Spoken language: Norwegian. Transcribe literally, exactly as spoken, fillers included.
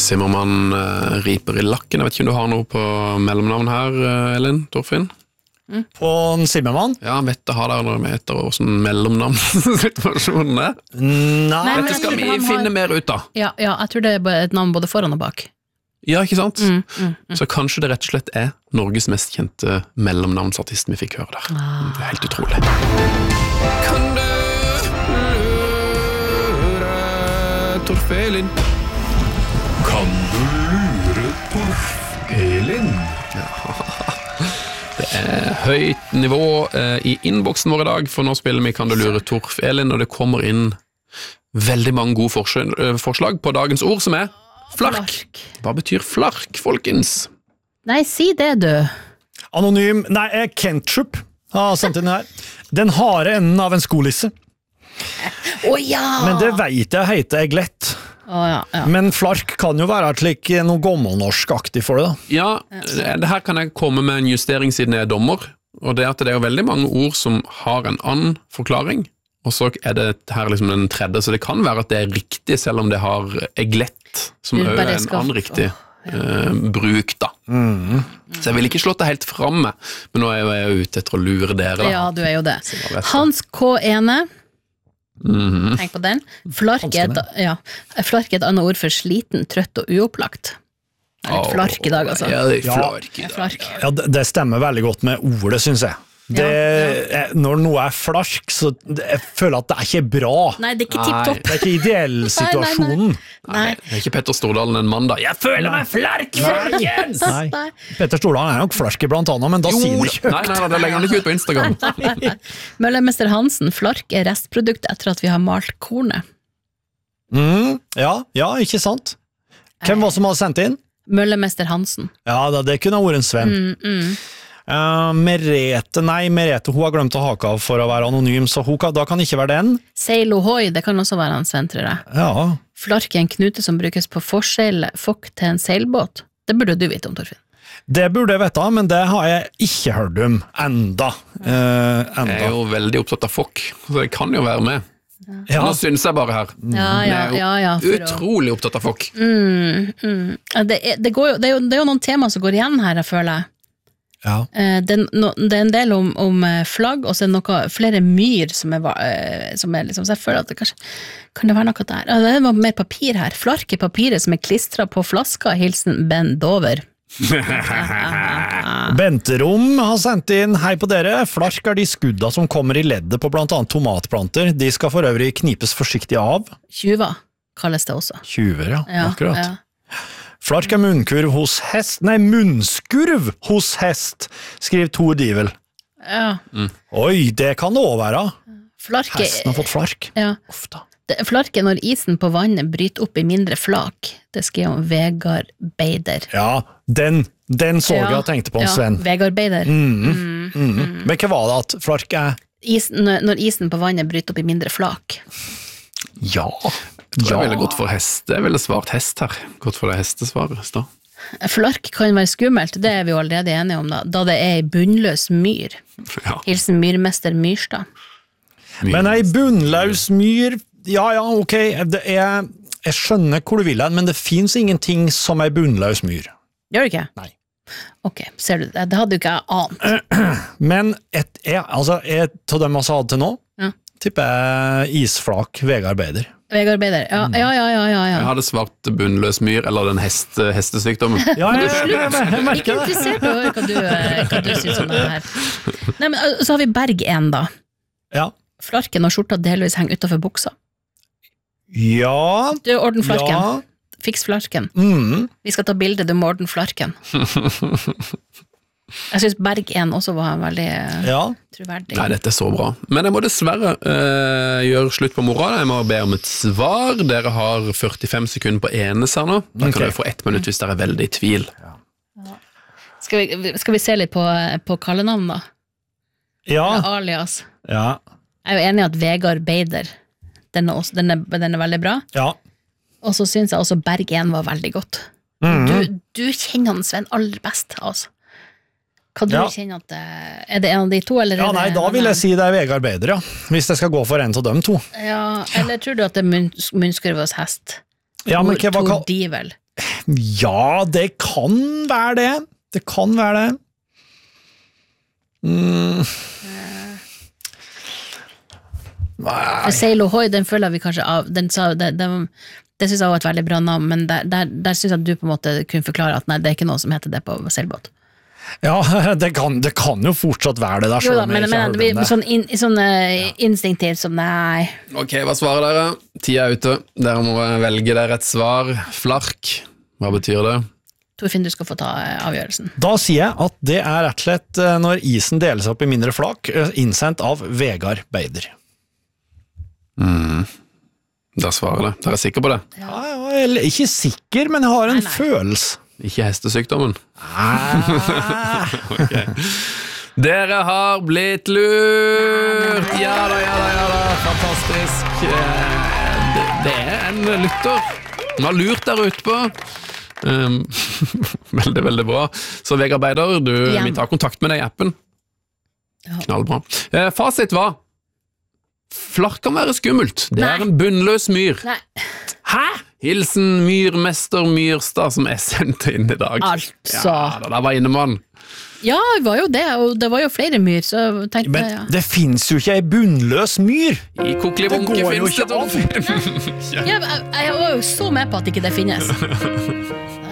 Simmermann uh, riper i lakken. Jeg vet ikke om du har noe på mellomnavn her, uh, Elin, Torfinn? Mm. På en Simmermann? Ja, vet du har der når vi heter og sånn mellomnavn-situasjonen der? Nei. Nei Dette skal vi finne har... mer ut da. Ja, ja, jeg tror det er et navn både foran og bak. Ja, ikke sant? Mm, mm, mm. Så kanskje det rett og slett er Norges mest kjente mellomnavnsartist vi fikk høre der. Ah. Det er helt utrolig. Kan du lure Torf-Elin? Kan du lure Torf-Elin? Ja. Det er høyt nivå eh, i innboksen vår i dag, for nå spiller vi Kan du lure Torf-Elin, og det kommer inn veldig mange gode forslag, forslag på dagens ord, som er Flark. Flark. Hva betyr flark, folkens? Nei, si det, du. Anonym. Nei, jeg Kentrup har sendt inn her. Den harde enden av en skolisse. Å oh, ja! Men det vet jeg heter eglett. Oh, ja, ja. Men flark kan jo være slik noe gammelnorskaktig for det da. Ja, det her kan jeg komme med en justering siden jeg er dommer, og det er at det er veldig mange ord som har en annen forklaring, og så er det her liksom den tredje, så det kan være at det er riktig, selv om det har eglett, som er en annen riktig oh, ja. uh, bruk da. Mm. Så jeg vil ikke slå det helt frem med, men nå er jeg jo ute etter å lure dere da. Ja, du er jo det. Hans K. Ene, mm-hmm. tenk på den. Flark er, et, ja, flark er et annet ord for sliten, trøtt og uopplagt. Det er litt flark i dag, altså. Ja, det er flark i dag. Flark. Ja, det, det stemmer veldig godt med ordet, synes jeg. Det, ja, ja. Når noe er flark, så jeg føler at det er ikke bra. Nei, det er ikke tipp-topp. Det er ikke ideell situasjonen. Nei, nei, nei. nei, det er ikke Petter Stordalen en mandag. Jeg føler meg flark, folkens! Nei. Nei, Petter Stordalen er nok flark blant annet, men da jo. sier han ikke. Nei, nei, det legger han ikke ut på Instagram. Møllemester Hansen, flark er restprodukt etter at vi har malt kornet. Mm, ja, ja, ikke sant? Hvem var som hadde sendt inn? Møllemester Hansen. Ja, det kunne ha vært en Sven. Mm, mm. Uh, Merete, nei, Merete, hun har glemt å hake av for å være anonym, så hun kan, da kan ikke være den. Seil ohoi, det kan også være en Sven, tror jeg. Ja. Flark er en knute som brukes på forskjell fokk til en seilbåt. Det burde du vite om, Torfinn. Det burde jeg vite, men det har jeg ikke hørt om enda. Uh, enda. Jeg er jo veldig opptatt av fokk, så jeg kan jo være med. Ja. Nå synes jeg bare her. Ja, ja, ja, ja, utrolig å... opptatt av fokk. Mm, mm. Det, er, det, går jo, det, er jo, det er jo noen tema som går igjen her, jeg føler jeg. Ja. Det, no, det er en del om, om flagg, og så er det noe, flere myr som er, som er liksom, så jeg føler at det kanskje kan det være noe der. Det er mer papir her. Flark er papiret som er klistret på flaska, hilsen Ben Dover. Benterom har sendt inn, hei på dere, flark er de skudda som kommer i leddet på blant annet tomatplanter, de skal for øvrig knipes forsiktig av. Tjuva kalles det også. Tjuver, ja, ja akkurat. Ja. Flark er munnkurv hos hest, nei, munnskurv hos hest, skriv Tor Divel. Ja. Mm. Oi, det kan det også være. Flarke, Hesten har fått flark. Ja. Ofte. Det, flark er når isen på vannet bryter opp i mindre flak. Det skriver om Vegard Beider. Ja, den, den så jeg og tenkte på en ja, Sven. Vegard Beider. Mm, mm, mm. Mm. Men hva var det at flark er? Isen, når isen på vannet bryter opp i mindre flak. Ja. Jeg tror jeg ville gått for hest. Jeg ville svart hest her. Gått for det hestesvaret. Da. Flark kan være skummelt, det er vi jo allerede enige om da, da det er i bunnløs myr. Ja. Hilsen myrmester Myrstad. Men ei bunnløs myr, ja ja, ok, det er, jeg skjønner hvor du vil hen, men det finnes ingenting som ei bunnløs myr. Gjør det ikke? Nei. Ok, ser du det? Det hadde jo ikke jeg ant. Men et, jeg, altså, jeg, til dem jeg sa det til nå, ja. tipper jeg isflak Vegard Beider. Vegard Beider, ja, ja, ja, ja, ja. Jeg hadde svart bunnløs myr, eller den hest, hestesykdommen. Ja, jeg, jeg, jeg, jeg merker ikke interessert å høre hva du, hva du synes om det her. Nei, men så har vi Berg en da. Ja. Flarken og skjorta delvis henger utenfor buksa. Ja. Du, orden flarken. Ja. Fiks flarken. Mm. Vi skal ta bilde, du må orden flarken. Jeg synes Berg en også var veldig ja. troverdig. Nei, dette er så bra. Men jeg må dessverre uh, gjøre slutt på mora. Jeg må be om et svar. Dere har førtifem sekunder på enes her nå. Da kan okay. dere få ett minutt hvis dere er veldig i tvil. Ja. Ja. Skal, vi, skal vi se litt på, på kallenavn da? Ja. Alias. Ja. Jeg er jo enig i at Vegard Beider, den er, også, den er, den er veldig bra. Ja. Og så synes jeg også Berg en var veldig godt. Mm. Du, du kjenner han Sven aller best, altså. Hva du ja. kjenner at det, er det en av de to, eller? Ja, nei, da vil jeg si det er Vegard Beider, ja. Hvis jeg skal gå for en av dem to. Ja, eller tror du at det er munn, munnskurv hos hest? Ja, men hva, hva, Divel. Ja, det kan være det. Det kan være det. Mm. Sail Ahoy, den føler vi kanskje av, den sa, det, det, det synes jeg var et veldig bra navn, men der, der, der synes jeg at du på en måte kunne forklare at nei, det er ikke noe som heter det på seilbåt. Ja, det kan, det kan jo fortsatt være det der. Jo da, men, men vi, sånn, in, sånn uh, instinktivt som nei. Ok, hva svarer dere? Tida er ute. Dere må velge dere et svar. Flark, hva betyr det? Torfinn, du skal få ta uh, avgjørelsen. Da sier jeg at det er rett og slett uh, når isen deler seg opp i mindre flak, uh, innsendt av Vegard Beider. Mm. Da svarer det. Dere er sikre på det? Ja, ja, eller, ikke sikker, men jeg har en nei, nei. følelse. Ikke hestesykdommen? Ah. Okay. Dere har blitt lurt! Ja da, ja da, ja da. Fantastisk. Det, det er en lytter. Han har lurt der ute på. Um, veldig, veldig bra. Så Vegard Beider, du ja. Vi tar kontakt med deg i appen. Ja. Knallbra. Eh, fasit var Flark kan være skummelt. Det Nei. Er en bunnløs myr. Nei. Hæ? Hilsen myrmester Myrstad som er sendt inn i dag. Altså. Ja, da var innemann. Ja, det var jo det, og det var jo flere myr, så tenkte Men jeg, ja. det finnes jo ikke ei bunnløs myr. I Koklibonke finnes det. Ja, jeg, jeg var jo så med på at ikke det finnes.